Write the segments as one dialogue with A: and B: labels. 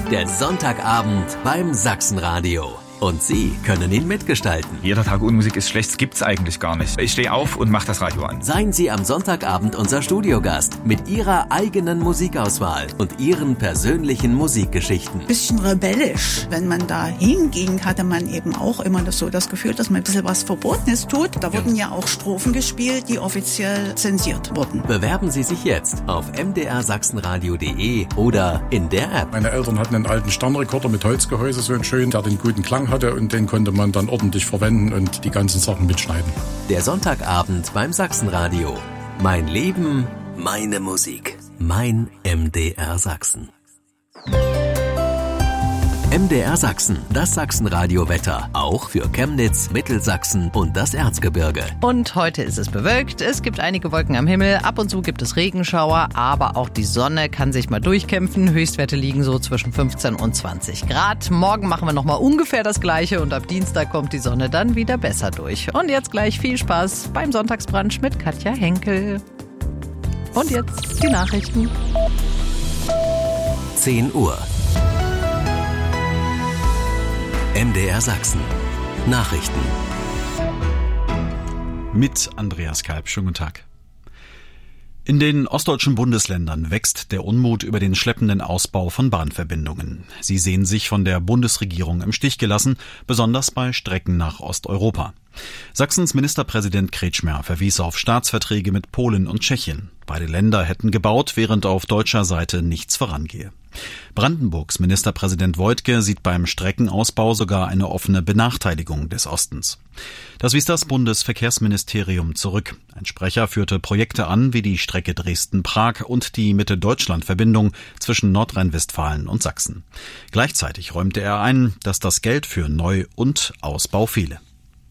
A: der Sonntagabend beim Sachsenradio. Und Sie können ihn mitgestalten.
B: Jeder Tag ohne Musik ist schlecht, das gibt's eigentlich gar nicht. Ich stehe auf und mache das Radio an.
A: Seien Sie am Sonntagabend unser Studiogast mit Ihrer eigenen Musikauswahl und Ihren persönlichen Musikgeschichten.
C: Bisschen rebellisch. Wenn man da hinging, hatte man eben auch immer das Gefühl, dass man ein bisschen was Verbotenes tut. Da wurden ja auch Strophen gespielt, die offiziell zensiert wurden.
A: Bewerben Sie sich jetzt auf mdrsachsenradio.de oder in der App.
D: Meine Eltern hatten einen alten Sternrekorder mit Holzgehäuse, so einen schönen, der den guten Klang hatte, und den konnte man dann ordentlich verwenden und die ganzen Sachen mitschneiden.
A: Der Sonntagabend beim Sachsenradio. Mein Leben, meine Musik. Mein MDR Sachsen. MDR Sachsen, das Sachsenradio-Wetter. Auch für Chemnitz, Mittelsachsen und das Erzgebirge.
E: Und heute ist es bewölkt. Es gibt einige Wolken am Himmel. Ab und zu gibt es Regenschauer. Aber auch die Sonne kann sich mal durchkämpfen. Höchstwerte liegen so zwischen 15 und 20 Grad. Morgen machen wir nochmal ungefähr das Gleiche. Und ab Dienstag kommt die Sonne dann wieder besser durch. Und jetzt gleich viel Spaß beim Sonntagsbrunch mit Katja Henkel. Und jetzt die Nachrichten.
A: 10 Uhr. MDR Sachsen. Nachrichten.
F: Mit Andreas Kalb. Schönen guten Tag. In den ostdeutschen Bundesländern wächst der Unmut über den schleppenden Ausbau von Bahnverbindungen. Sie sehen sich von der Bundesregierung im Stich gelassen, besonders bei Strecken nach Osteuropa. Sachsens Ministerpräsident Kretschmer verwies auf Staatsverträge mit Polen und Tschechien. Beide Länder hätten gebaut, während auf deutscher Seite nichts vorangehe. Brandenburgs Ministerpräsident Woidke sieht beim Streckenausbau sogar eine offene Benachteiligung des Ostens. Das wies das Bundesverkehrsministerium zurück. Ein Sprecher führte Projekte an wie die Strecke Dresden-Prag und die Mitte-Deutschland-Verbindung zwischen Nordrhein-Westfalen und Sachsen. Gleichzeitig räumte er ein, dass das Geld für Neu- und Ausbau fehle.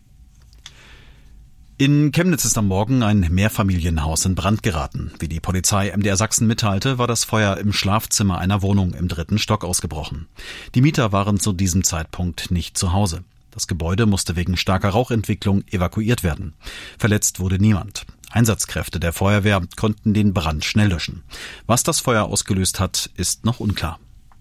F: In Chemnitz ist am Morgen ein Mehrfamilienhaus in Brand geraten. Wie die Polizei MDR Sachsen mitteilte, war das Feuer im Schlafzimmer einer Wohnung im 3. Stock ausgebrochen. Die Mieter waren zu diesem Zeitpunkt nicht zu Hause. Das Gebäude musste wegen starker Rauchentwicklung evakuiert werden. Verletzt wurde niemand. Einsatzkräfte der Feuerwehr konnten den Brand schnell löschen. Was das Feuer ausgelöst hat, ist noch unklar.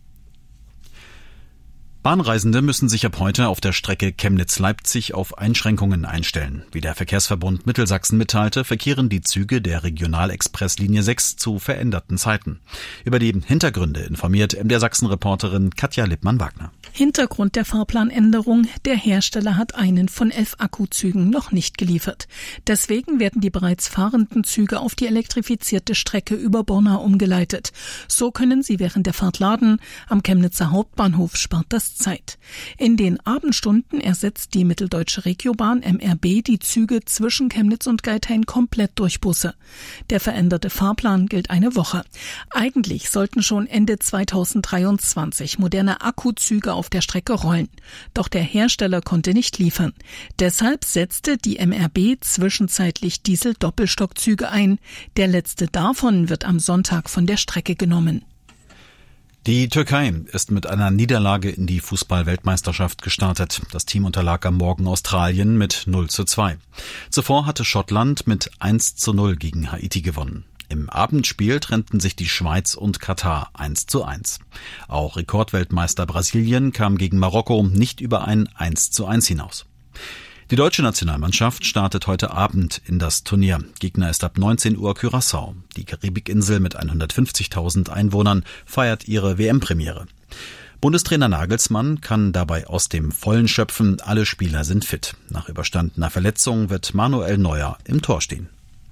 F: Bahnreisende müssen sich ab heute auf der Strecke Chemnitz-Leipzig auf Einschränkungen einstellen. Wie der Verkehrsverbund Mittelsachsen mitteilte, verkehren die Züge der Regionalexpress-Linie 6 zu veränderten Zeiten. Über die Hintergründe informiert MDR Sachsen-Reporterin Katja Lippmann-Wagner.
G: Hintergrund der Fahrplanänderung: Der Hersteller hat einen von 11 Akkuzügen noch nicht geliefert. Deswegen werden die bereits fahrenden Züge auf die elektrifizierte Strecke über Borna umgeleitet. So können sie während der Fahrt laden. Am Chemnitzer Hauptbahnhof spart das Zeit. In den Abendstunden ersetzt die Mitteldeutsche Regiobahn MRB die Züge zwischen Chemnitz und Geithain komplett durch Busse. Der veränderte Fahrplan gilt eine Woche. Eigentlich sollten schon Ende 2023 moderne Akkuzüge auf der Strecke rollen. Doch der Hersteller konnte nicht liefern. Deshalb setzte die MRB zwischenzeitlich Diesel-Doppelstockzüge ein. Der letzte davon wird am Sonntag von der Strecke genommen.
F: Die Türkei ist mit einer Niederlage in die Fußball-Weltmeisterschaft gestartet. Das Team unterlag am Morgen Australien mit 0:2. Zuvor hatte Schottland mit 1:0 gegen Haiti gewonnen. Im Abendspiel trennten sich die Schweiz und Katar 1:1. Auch Rekordweltmeister Brasilien kam gegen Marokko nicht über ein 1:1 hinaus. Die deutsche Nationalmannschaft startet heute Abend in das Turnier. Gegner ist ab 19 Uhr Curaçao. Die Karibikinsel mit 150.000 Einwohnern feiert ihre WM-Premiere. Bundestrainer Nagelsmann kann dabei aus dem Vollen schöpfen. Alle Spieler sind fit. Nach überstandener Verletzung wird Manuel Neuer im Tor stehen.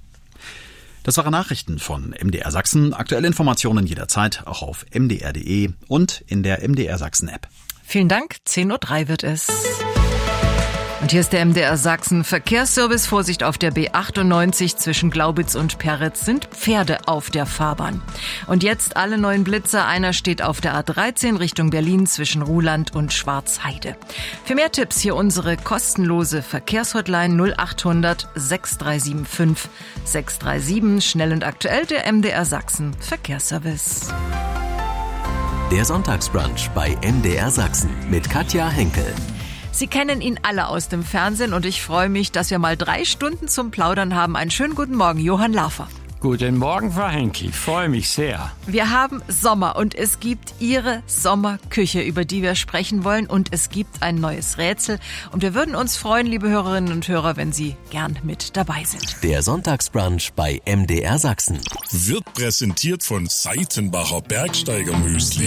F: Das waren Nachrichten von MDR Sachsen. Aktuelle Informationen jederzeit auch auf mdr.de und in der MDR Sachsen App.
E: Vielen Dank. 10:03 Uhr wird es. Und hier ist der MDR Sachsen Verkehrsservice. Vorsicht auf der B98 zwischen Glaubitz und Peretz sind Pferde auf der Fahrbahn. Und jetzt alle neuen Blitzer. Einer steht auf der A13 Richtung Berlin zwischen Ruhland und Schwarzheide. Für mehr Tipps hier unsere kostenlose Verkehrshotline 0800 6375 637. Schnell und aktuell der MDR Sachsen Verkehrsservice.
A: Der Sonntagsbrunch bei MDR Sachsen mit Katja Henkel.
E: Sie kennen ihn alle aus dem Fernsehen und ich freue mich, dass wir mal 3 Stunden zum Plaudern haben. Einen schönen guten Morgen, Johann Lafer.
H: Guten Morgen, Frau Henkel. Ich freue mich sehr.
E: Wir haben Sommer und es gibt Ihre Sommerküche, über die wir sprechen wollen. Und es gibt ein neues Rätsel. Und wir würden uns freuen, liebe Hörerinnen und Hörer, wenn Sie gern mit dabei sind.
A: Der Sonntagsbrunch bei MDR Sachsen
I: wird präsentiert von Seitenbacher Bergsteigermüsli.